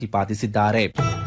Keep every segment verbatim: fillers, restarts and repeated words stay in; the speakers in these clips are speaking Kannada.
ಪ್ರತಿಪಾದಿಸಿದ್ದಾರೆ.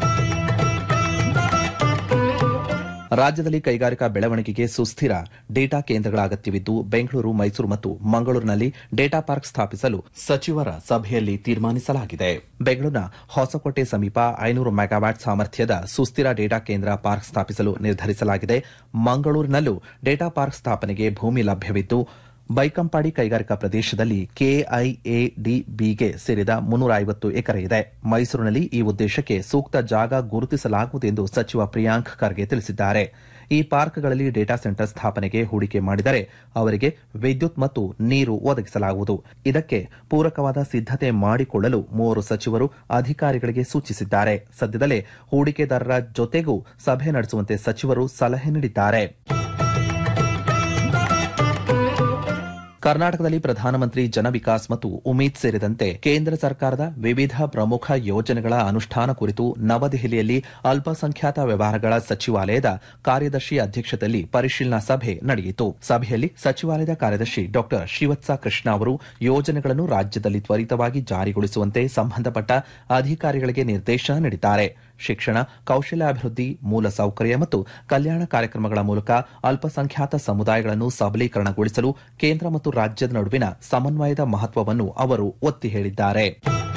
ರಾಜ್ಯದಲ್ಲಿ ಕೈಗಾರಿಕಾ ಬೆಳವಣಿಗೆಗೆ ಸುಸ್ಥಿರ ಡೇಟಾ ಕೇಂದ್ರಗಳ ಅಗತ್ಯವಿದ್ದು ಬೆಂಗಳೂರು, ಮೈಸೂರು ಮತ್ತು ಮಂಗಳೂರಿನಲ್ಲಿ ಡೇಟಾ ಪಾರ್ಕ್ ಸ್ಥಾಪಿಸಲು ಸಚಿವರ ಸಭೆಯಲ್ಲಿ ತೀರ್ಮಾನಿಸಲಾಗಿದೆ. ಬೆಂಗಳೂರಿನ ಹೊಸಕೋಟೆ ಸಮೀಪ ಐನೂರು ಮೆಗಾವ್ಯಾಟ್ ಸಾಮರ್ಥ್ಯದ ಸುಸ್ಥಿರ ಡೇಟಾ ಕೇಂದ್ರ ಪಾರ್ಕ್ ಸ್ಥಾಪಿಸಲು ನಿರ್ಧರಿಸಲಾಗಿದೆ. ಮಂಗಳೂರಿನಲ್ಲೂ ಡೇಟಾ ಪಾರ್ಕ್ ಸ್ಥಾಪನೆಗೆ ಭೂಮಿ ಲಭ್ಯವಿದ್ದು ಬೈಕಂಪಾಡಿ ಕೈಗಾರಿಕಾ ಪ್ರದೇಶದಲ್ಲಿ ಕೆಐಎಡಿಬಿಗೆ ಸೇರಿದ ಮುನ್ನೂರ ಐವತ್ತು ಎಕರೆ ಇದೆ. ಮೈಸೂರಿನಲ್ಲಿ ಈ ಉದ್ದೇಶಕ್ಕೆ ಸೂಕ್ತ ಜಾಗ ಗುರುತಿಸಲಾಗುವುದು ಎಂದು ಸಚಿವ ಪ್ರಿಯಾಂಕ್ ಖರ್ಗೆ ತಿಳಿಸಿದ್ದಾರೆ. ಈ ಪಾರ್ಕ್ಗಳಲ್ಲಿ ಡೇಟಾ ಸೆಂಟರ್ ಸ್ಥಾಪನೆಗೆ ಹೂಡಿಕೆ ಮಾಡಿದರೆ ಅವರಿಗೆ ವಿದ್ಯುತ್ ಮತ್ತು ನೀರು ಒದಗಿಸಲಾಗುವುದು. ಇದಕ್ಕೆ ಪೂರಕವಾದ ಸಿದ್ದತೆ ಮಾಡಿಕೊಳ್ಳಲು ಮೂವರು ಸಚಿವರು ಅಧಿಕಾರಿಗಳಿಗೆ ಸೂಚಿಸಿದ್ದಾರೆ. ಸದ್ಯದಲ್ಲೇ ಹೂಡಿಕೆದಾರರ ಜೊತೆಗೂ ಸಭೆ ನಡೆಸುವಂತೆ ಸಚಿವರು ಸಲಹೆ ನೀಡಿದ್ದಾರೆ. ಕರ್ನಾಟಕದಲ್ಲಿ ಪ್ರಧಾನಮಂತ್ರಿ ಜನ ವಿಕಾಸ್ ಮತ್ತು ಉಮೀದ್ ಸೇರಿದಂತೆ ಕೇಂದ್ರ ಸರ್ಕಾರದ ವಿವಿಧ ಪ್ರಮುಖ ಯೋಜನೆಗಳ ಅನುಷ್ಠಾನ ಕುರಿತು ನವದೆಹಲಿಯಲ್ಲಿ ಅಲ್ಪಸಂಖ್ಯಾತ ವ್ಯವಹಾರಗಳ ಸಚಿವಾಲಯದ ಕಾರ್ಯದರ್ಶಿ ಅಧ್ಯಕ್ಷತೆಯಲ್ಲಿ ಪರಿಶೀಲನಾ ಸಭೆ ನಡೆಯಿತು. ಸಭೆಯಲ್ಲಿ ಸಚಿವಾಲಯದ ಕಾರ್ಯದರ್ಶಿ ಡಾ ಶ್ರೀವತ್ಸ ಕೃಷ್ಣ ಅವರು ಯೋಜನೆಗಳನ್ನು ರಾಜ್ಯದಲ್ಲಿ ತ್ವರಿತವಾಗಿ ಜಾರಿಗೊಳಿಸುವಂತೆ ಸಂಬಂಧಪಟ್ಟ ಅಧಿಕಾರಿಗಳಿಗೆ ನಿರ್ದೇಶನ ನೀಡಿದ್ದಾರೆ. ಶಿಕ್ಷಣ, ಕೌಶಲ್ಯಾಭಿವೃದ್ಧಿ, ಮೂಲಸೌಕರ್ಯ ಮತ್ತು ಕಲ್ಯಾಣ ಕಾರ್ಯಕ್ರಮಗಳ ಮೂಲಕ ಅಲ್ಪಸಂಖ್ಯಾತ ಸಮುದಾಯಗಳನ್ನು ಸಬಲೀಕರಣಗೊಳಿಸಲು ಕೇಂದ್ರ ಮತ್ತು ರಾಜ್ಯದ ನಡುವಿನ ಸಮನ್ವಯದ ಮಹತ್ವವನ್ನು ಅವರು ಒತ್ತಿ ಹೇಳಿದ್ದಾರೆ.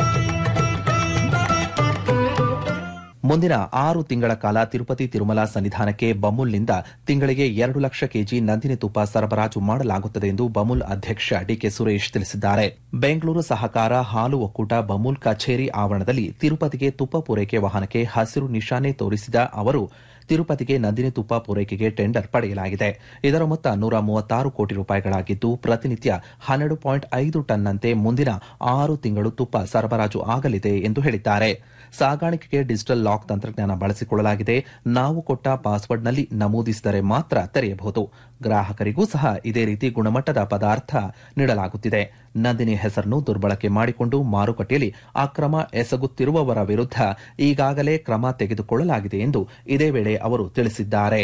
ಮುಂದಿನ ಆರು ತಿಂಗಳ ಕಾಲ ತಿರುಪತಿ ತಿರುಮಲ ಸನ್ನಿಧಾನಕ್ಕೆ ಬಮೂಲ್ನಿಂದ ತಿಂಗಳಿಗೆ ಎರಡು ಲಕ್ಷ ಕೆಜಿ ನಂದಿನಿ ತುಪ್ಪ ಸರಬರಾಜು ಮಾಡಲಾಗುತ್ತದೆ ಎಂದು ಬಮೂಲ್ ಅಧ್ಯಕ್ಷ ಡಿಕೆ ಸುರೇಶ್ ತಿಳಿಸಿದ್ದಾರೆ. ಬೆಂಗಳೂರು ಸಹಕಾರ ಹಾಲು ಒಕ್ಕೂಟ ಬಮೂಲ್ ಕಚೇರಿ ಆವರಣದಲ್ಲಿ ತಿರುಪತಿಗೆ ತುಪ್ಪ ಪೂರೈಕೆ ವಾಹನಕ್ಕೆ ಹಸಿರು ನಿಶಾನೆ ತೋರಿಸಿದ ಅವರು ತಿರುಪತಿಗೆ ನಂದಿನಿ ತುಪ್ಪ ಪೂರೈಕೆಗೆ ಟೆಂಡರ್ ಪಡೆಯಲಾಗಿದೆ. ಇದರ ಮೊತ್ತ ನೂರ ಮೂವತ್ತಾರು ಕೋಟಿ ರೂಪಾಯಿಗಳಾಗಿದ್ದು ಪ್ರತಿನಿತ್ಯ ಹನ್ನೆರಡು ಪಾಯಿಂಟ್ ಐದು ಟನ್ನಂತೆ ಮುಂದಿನ ಆರು ತಿಂಗಳು ತುಪ್ಪ ಸರಬರಾಜು ಆಗಲಿದೆ ಎಂದು ಹೇಳಿದ್ದಾರೆ. ಸಾಗಾಣಿಕೆಗೆ ಡಿಜಿಟಲ್ ಲಾಕ್ ತಂತ್ರಜ್ಞಾನ ಬಳಸಿಕೊಳ್ಳಲಾಗಿದೆ. ನಾವು ಕೊಟ್ಟ ಪಾಸ್ವರ್ಡ್ನಲ್ಲಿ ನಮೂದಿಸಿದರೆ ಮಾತ್ರ ತೆರೆಯಬಹುದು. ಗ್ರಾಹಕರಿಗೂ ಸಹ ಇದೇ ರೀತಿ ಗುಣಮಟ್ಟದ ಪದಾರ್ಥ ನೀಡಲಾಗುತ್ತಿದೆ. ನಂದಿನಿ ಹೆಸರನ್ನು ದುರ್ಬಳಕೆ ಮಾಡಿಕೊಂಡು ಮಾರುಕಟ್ಟೆಯಲ್ಲಿ ಅಕ್ರಮ ಎಸಗುತ್ತಿರುವವರ ವಿರುದ್ಧ ಈಗಾಗಲೇ ಕ್ರಮ ತೆಗೆದುಕೊಳ್ಳಲಾಗಿದೆ ಎಂದು ಇದೇ ವೇಳೆ ಅವರು ತಿಳಿಸಿದ್ದಾರೆ.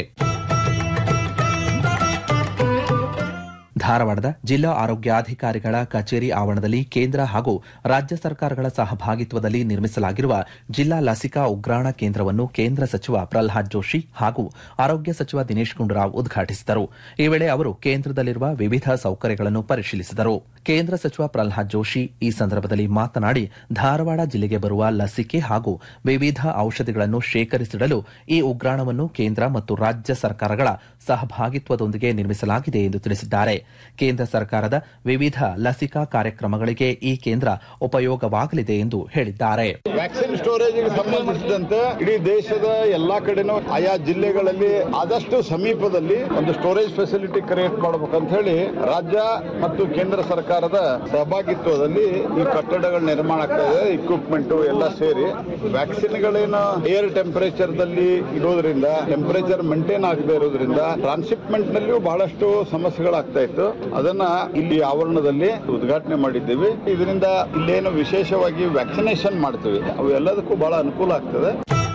ಧಾರವಾಡದ ಜಿಲ್ಲಾ ಆರೋಗ್ಯಾಧಿಕಾರಿಗಳ ಕಚೇರಿ ಆವರಣದಲ್ಲಿ ಕೇಂದ್ರ ಹಾಗೂ ರಾಜ್ಯ ಸರ್ಕಾರಗಳ ಸಹಭಾಗಿತ್ವದಲ್ಲಿ ನಿರ್ಮಿಸಲಾಗಿರುವ ಜಿಲ್ಲಾ ಲಸಿಕಾ ಉಗ್ರಾಣ ಕೇಂದ್ರವನ್ನು ಕೇಂದ್ರ ಸಚಿವ ಪ್ರಹ್ಲಾದ್ ಜೋಶಿ ಹಾಗೂ ಆರೋಗ್ಯ ಸಚಿವ ದಿನೇಶ್ ಗುಂಡೂರಾವ್ ಉದ್ಘಾಟಿಸಿದರು. ಈ ವೇಳೆ ಅವರು ಕೇಂದ್ರದಲ್ಲಿರುವ ವಿವಿಧ ಸೌಕರ್ಯಗಳನ್ನು ಪರಿಶೀಲಿಸಿದರು. ಕೇಂದ್ರ ಸಚಿವ ಪ್ರಹ್ಲಾದ್ ಜೋಶಿ ಈ ಸಂದರ್ಭದಲ್ಲಿ ಮಾತನಾಡಿ, ಧಾರವಾಡ ಜಿಲ್ಲೆಗೆ ಬರುವ ಲಸಿಕೆ ಹಾಗೂ ವಿವಿಧ ಔಷಧಿಗಳನ್ನು ಶೇಖರಿಸಿಡಲು ಈ ಉಗ್ರಾಣವನ್ನು ಕೇಂದ್ರ ಮತ್ತು ರಾಜ್ಯ ಸರ್ಕಾರಗಳ ಸಹಭಾಗಿತ್ವದೊಂದಿಗೆ ನಿರ್ಮಿಸಲಾಗಿದೆ ಎಂದು ತಿಳಿಸಿದ್ದಾರೆ. ಕೇಂದ್ರ ಸರ್ಕಾರದ ವಿವಿಧ ಲಸಿಕಾ ಕಾರ್ಯಕ್ರಮಗಳಿಗೆ ಈ ಕೇಂದ್ರ ಉಪಯೋಗವಾಗಲಿದೆ ಎಂದು ಹೇಳಿದ್ದಾರೆ. ವ್ಯಾಕ್ಸಿನ್ ಸ್ಟೋರೇಜ್ಗೆ ಸಂಬಂಧಿಸಿದಂತೆ ಇಡೀ ದೇಶದ ಎಲ್ಲಾ ಕಡೆನೂ ಆಯಾ ಜಿಲ್ಲೆಗಳಲ್ಲಿ ಆದಷ್ಟು ಸಮೀಪದಲ್ಲಿ ಒಂದು ಸ್ಟೋರೇಜ್ ಫೆಸಿಲಿಟಿ ಕ್ರಿಯೇಟ್ ಮಾಡಬೇಕಂತ ಹೇಳಿ ರಾಜ್ಯ ಮತ್ತು ಕೇಂದ್ರ ಸರ್ಕಾರದ ಸಹಭಾಗಿತ್ವದಲ್ಲಿ ಈ ಕಟ್ಟಡಗಳ ನಿರ್ಮಾಣ ಆಗ್ತಾ ಇದೆ. ಇಕ್ವಿಪ್ಮೆಂಟ್ ಎಲ್ಲ ಸೇರಿ ವ್ಯಾಕ್ಸಿನ್ಗಳೇನು ಏರ್ ಟೆಂಪರೇಚರ್ ದಲ್ಲಿ ಇರೋದ್ರಿಂದ ಟೆಂಪರೇಚರ್ ಮೇಂಟೈನ್ ಆಗದೆ ಇರೋದ್ರಿಂದ ಟ್ರಾನ್ಸ್ಶಿಪ್ಮೆಂಟ್ ನಲ್ಲಿಯೂ ಬಹಳಷ್ಟು ಸಮಸ್ಯೆಗಳಾಗ್ತಾ ಇತ್ತು. ಅದನ್ನ ಇಲ್ಲಿ ಆವರಣದಲ್ಲಿ ಉದ್ಘಾಟನೆ ಮಾಡಿದ್ದೀವಿ. ಇದರಿಂದ ಇಲ್ಲೇನು ವಿಶೇಷವಾಗಿ ವ್ಯಾಕ್ಸಿನೇಷನ್ ಮಾಡ್ತೀವಿ, ಅವು ಎಲ್ಲದಕ್ಕೂ ಬಹಳ ಅನುಕೂಲ ಆಗ್ತದೆ.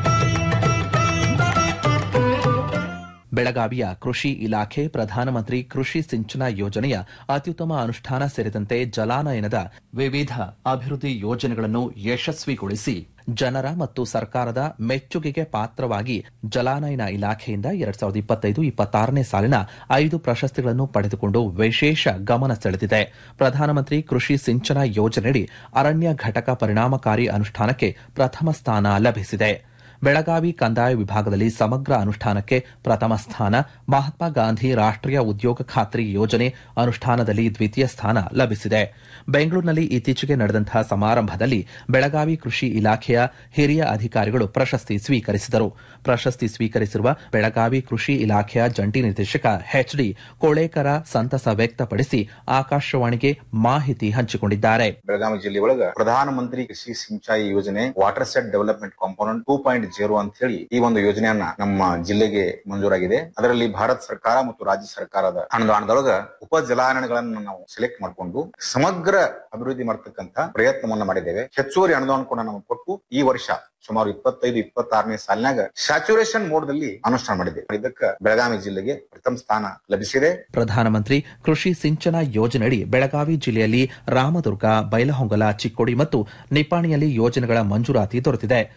ಬೆಳಗಾವಿಯ ಕೃಷಿ ಇಲಾಖೆ ಪ್ರಧಾನಮಂತ್ರಿ ಕೃಷಿ ಸಿಂಚನ ಯೋಜನೆಯ ಅತ್ಯುತ್ತಮ ಅನುಷ್ಠಾನ ಸೇರಿದಂತೆ ಜಲಾನಯನದ ವಿವಿಧ ಅಭಿವೃದ್ಧಿ ಯೋಜನೆಗಳನ್ನು ಯಶಸ್ವಿಗೊಳಿಸಿ ಜನರ ಮತ್ತು ಸರ್ಕಾರದ ಮೆಚ್ಚುಗೆಗೆ ಪಾತ್ರವಾಗಿ ಜಲಾನಯನ ಇಲಾಖೆಯಿಂದ ಎರಡ್ ಸಾವಿರದ ಇಪ್ಪತ್ತೈದು ಇಪ್ಪತ್ತಾರನೇ ಸಾಲಿನ ಐದು ಪ್ರಶಸ್ತಿಗಳನ್ನು ಪಡೆದುಕೊಂಡು ವಿಶೇಷ ಗಮನ ಸೆಳೆದಿದೆ. ಪ್ರಧಾನಮಂತ್ರಿ ಕೃಷಿ ಸಿಂಚನ ಯೋಜನೆಯಡಿ ಅರಣ್ಯ ಘಟಕ ಪರಿಣಾಮಕಾರಿ ಅನುಷ್ಠಾನಕ್ಕೆ ಪ್ರಥಮ ಸ್ಥಾನ ಲಭಿಸಿದೆ. ಬೆಳಗಾವಿ ಕಂದಾಯ ವಿಭಾಗದಲ್ಲಿ ಸಮಗ್ರ ಅನುಷ್ಠಾನಕ್ಕೆ ಪ್ರಥಮ ಸ್ಥಾನ, ಮಹಾತ್ಮ ಗಾಂಧಿ ರಾಷ್ಟೀಯ ಉದ್ಯೋಗ ಖಾತ್ರಿ ಯೋಜನೆ ಅನುಷ್ಠಾನದಲ್ಲಿ ದ್ವಿತೀಯ ಸ್ಥಾನ ಲಭಿಸಿದೆ. ಬೆಂಗಳೂರಿನಲ್ಲಿ ಇತ್ತೀಚೆಗೆ ನಡೆದಂತಹ ಸಮಾರಂಭದಲ್ಲಿ ಬೆಳಗಾವಿ ಕೃಷಿ ಇಲಾಖೆಯ ಹಿರಿಯ ಅಧಿಕಾರಿಗಳು ಪ್ರಶಸ್ತಿ ಸ್ವೀಕರಿಸಿದರು. ಪ್ರಶಸ್ತಿ ಸ್ವೀಕರಿಸಿರುವ ಬೆಳಗಾವಿ ಕೃಷಿ ಇಲಾಖೆಯ ಜಂಟಿ ನಿರ್ದೇಶಕ ಎಚ್ ಡಿ ಕೋಳೇಕರ ಸಂತಸ ವ್ಯಕ್ತಪಡಿಸಿ ಆಕಾಶವಾಣಿಗೆ ಮಾಹಿತಿ ಹಂಚಿಕೊಂಡಿದ್ದಾರೆ. ಬೆಳಗಾವಿ ಜಿಲ್ಲೆ ಒಳಗ ಪ್ರಧಾನಮಂತ್ರಿ ಕೃಷಿ ಸಿಂಚಾಯಿ ಯೋಜನೆ water set development component two point ಜೇರು ಅಂತ ಹೇಳಿ ಈ ಒಂದು ಯೋಜನೆಯನ್ನ ನಮ್ಮ ಜಿಲ್ಲೆಗೆ ಮಂಜೂರಾಗಿದೆ. ಅದರಲ್ಲಿ ಭಾರತ ಸರ್ಕಾರ ಮತ್ತು ರಾಜ್ಯ ಸರ್ಕಾರದ ಅನುದಾನದೊಳಗ ಉಪ ಜಲಾನಯನಗಳನ್ನು ನಾವು ಸೆಲೆಕ್ಟ್ ಮಾಡಿಕೊಂಡು ಸಮಗ್ರ ಅಭಿವೃದ್ಧಿ ಮಾಡತಕ್ಕಂತ ಪ್ರಯತ್ನವನ್ನ ಮಾಡಿದ್ದೇವೆ. ಹೆಚ್ಚುವರಿ ಅನುದಾನ ಕೂಡ ನಾವು ಕೊಟ್ಟು ಈ ವರ್ಷ ಸುಮಾರು ಇಪ್ಪತ್ತೈದು ಇಪ್ಪತ್ತಾರನೇ ಸಾಲಿನಾಗ ಸ್ಯಾಚುರೇಷನ್ ಮೋಡ್ ದಲ್ಲಿ ಅನುಷ್ಠಾನ ಮಾಡಿದ್ದೇವೆ. ಇದಕ್ಕೆ ಬೆಳಗಾವಿ ಜಿಲ್ಲೆಗೆ ಪ್ರಥಮ ಸ್ಥಾನ ಲಭಿಸಿದೆ. ಪ್ರಧಾನಮಂತ್ರಿ ಕೃಷಿ ಸಿಂಚನ ಯೋಜನೆಯಡಿ ಬೆಳಗಾವಿ ಜಿಲ್ಲೆಯಲ್ಲಿ ರಾಮದುರ್ಗ, ಬೈಲಹೊಂಗಲ, ಚಿಕ್ಕೋಡಿ ಮತ್ತು ನಿಪ್ಪಾಣಿಯಲ್ಲಿ ಯೋಜನೆಗಳ ಮಂಜೂರಾತಿ ದೊರೆತಿದೆ.